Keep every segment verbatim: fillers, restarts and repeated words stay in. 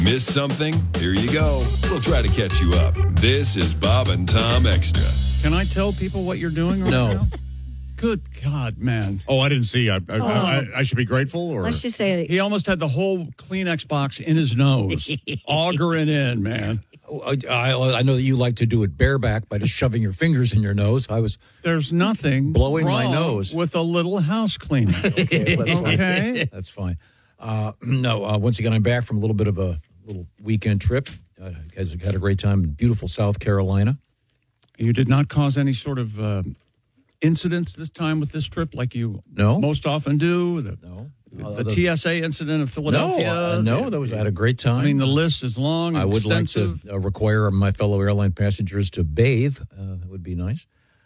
Miss something? Here you go. We'll try to catch you up. This is Bob and Tom Extra. Can I tell people what you're doing right No. now? Good God, man. Oh, I didn't see. I, I, Oh. I, I should be grateful? Or Let's just say He almost had the whole Kleenex box in his nose, augering in, man. I, I, I know that you like to do it bareback by just shoving your fingers in your nose. I was There's nothing Blowing my wrong nose. with a little house cleaner. okay. That's fine. Okay. That's fine. Uh, no, uh, once again, I'm back from a little bit of a little weekend trip. Uh, guys had a great time in beautiful South Carolina. You did not cause any sort of uh, incidents this time with this trip like you No. most often do? The, No. the, Uh, the the- T S A incident of Philadelphia? No, uh, no, that was I had a great time. I mean, the list is long and I would extensive. like to uh, require my fellow airline passengers to bathe. Uh, that would be nice.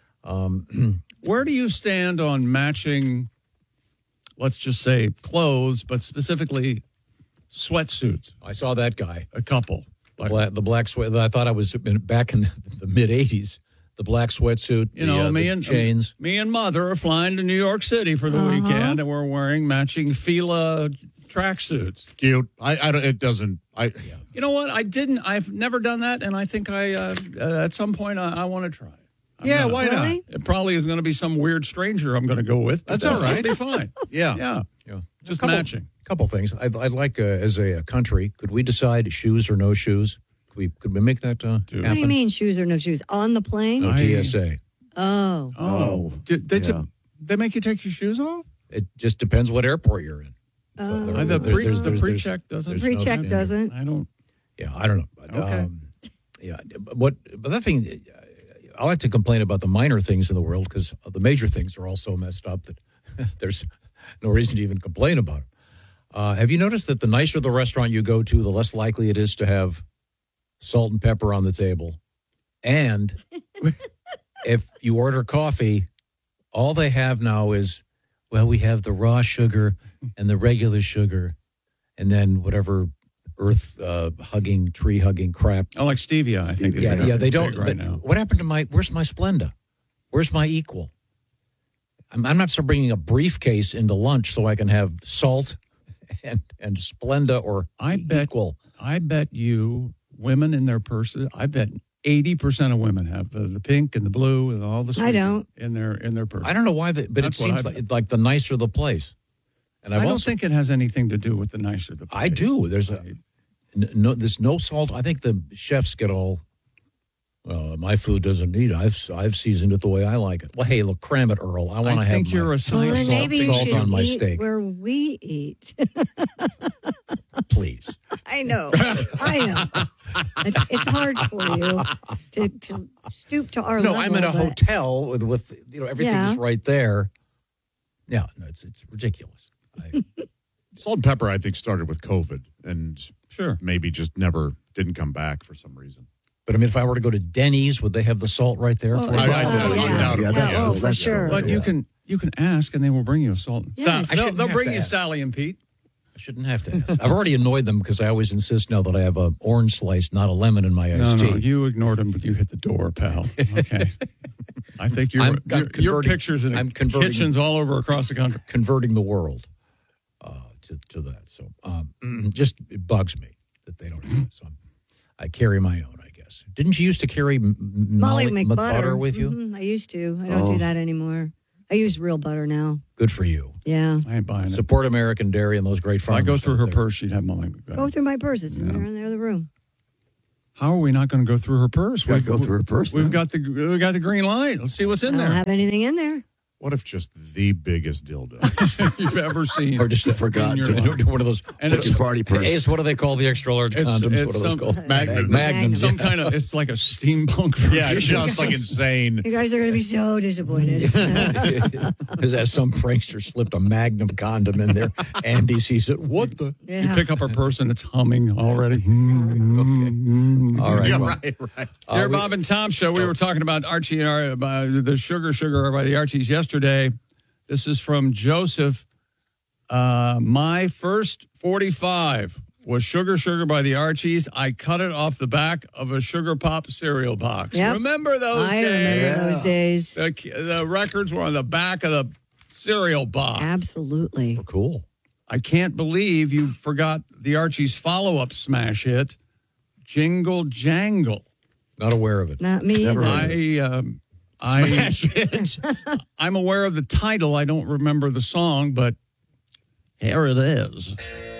Um, Where do you stand on matching, let's just say, clothes, but specifically sweatsuits? I saw that guy. A couple. Like, Black, the black sweat. I thought I was in, back in the mid eighties. The black sweatsuit, you the, know, uh, me the and chains. me and Mother are flying to New York City for the Uh-huh. weekend, and we're wearing matching Fila tracksuits. cute. I, I don't, it doesn't. I. You know what? I didn't. I've never done that, and I think I uh, uh, at some point I, I want to try it. I'm Yeah, gonna- why Really? not? It probably is going to be some weird stranger I'm going to go with. but That's all right. It'll be fine. Yeah. Yeah, Yeah. just couple, matching. couple things. I'd, I'd like, uh, as a, country, could we decide shoes or no shoes? Could we, could we make that uh, Dude. What happen? do you mean shoes or no shoes? On the plane? No I- T S A. Oh. Oh, Did they, Yeah. they make you take your shoes off? It just depends what airport you're in. Oh. there- Uh, the there- pre, there's- the there's- pre-check doesn't. there's Pre-check standard. doesn't. I don't. Yeah, I don't know. But, Okay. um, yeah, but what? But that thing, I like to complain about the minor things in the world because the major things are all so messed up that there's no reason to even complain about them. Uh, have you noticed that the nicer the restaurant you go to, the less likely it is to have salt and pepper on the table, and if you order coffee, all they have now is, well, we have the raw sugar and the regular sugar, and then whatever earth uh, hugging, tree hugging crap. I like stevia. I think. is Yeah, the- yeah, they is don't. big right but now. what happened to my? Where's my Splenda? Where's my Equal? I'm, I'm not still bringing a briefcase into lunch so I can have salt and and Splenda or I bet. Equal. I bet you women in their purses. I bet eighty percent of women have the, the pink and the blue and all the. I sweet don't. in their in their purse. I don't know why, the, but That's it what seems I like, bet. like the nicer the place. And I I've don't also, think it has anything to do with the nicer the place. I do. There's a n- no. There's no salt. I think the chefs get all. Well, my food doesn't need. it. I've I've seasoned it the way I like it. Well, hey, look, cram it, Earl. I want I to have. think you're my a Well, science. then salt- maybe you salt should on my eat steak. where we eat. Please. I know. I know. It's, it's hard for you to, to stoop to our No, level. I'm in a but- hotel with, with you know everything Yeah. is right there. Yeah, no, it's it's ridiculous. I, Salt and pepper, I think, started with COVID and Sure. maybe just never didn't come back for some reason. but I mean, if I were to go to Denny's, would they have the salt right there? Oh, for I- me? I- oh, I- yeah. undoubtedly. Yeah, that's- oh, for that's- sure. But you can you can ask, and they will bring you a salt. Yes. Sa- I they'll, shouldn't they'll have bring to you ask. Sally and Pete. I shouldn't have to ask. I've already annoyed them because I always insist now that I have a orange slice, not a lemon in my No, iced no, tea. you ignored him, but you hit the door, pal. Okay. I think you're, I'm- I'm your, your converting- pictures in I'm converting- kitchens all over across the country. Converting the world uh, to to that. So um, just it bugs me that they don't have it. So I'm, I carry my own, I guess. Didn't you used to carry m- m- Molly Molly McButter with you? Mhm, I used to. I don't Oh. do that anymore. I use real butter now. Good for you. Yeah. I ain't buying it. Support American dairy and those great If I farmers. go through out her there. purse, she'd have Molly McButter. Go through my purse. It's in Yeah. there in the other room. How are we not going to go through her purse? Gotta We've- go through her purse We've now. got the we got the green light. Let's see what's I in don't there have anything in there. What if just the biggest dildo? you've ever seen. Or just I forgot in your to life. do one of those. And Took it's, your party purse. Ace, what do they call the extra large It's- condoms? it's what are those some- called? Magnum. Magnums. some kind of. It's like a steampunk version. Yeah, it's just like insane. You guys are going to be so disappointed. Because as some prankster slipped a Magnum condom in there, Andy sees it. What the? You yeah. pick up a purse and it's humming already. Okay. All right. Yeah, well, right, right. Dear we- Bob and Tom show, we were talking about Archie and Ar- about the Sugar Sugar by the Archies yesterday. This is from Joseph. Uh, my first forty-five was Sugar Sugar by the Archies. I cut it off the back of a Sugar Pop cereal box. Yep. Remember those I days? remember those days. The, the records were on the back of the cereal box. Absolutely. Cool. I can't believe you forgot the Archie's follow-up smash hit, Jingle Jangle. Not aware of it. Not me Never either. heard I, um, I, Smash it. I'm aware of the title. I don't remember the song, but here it is.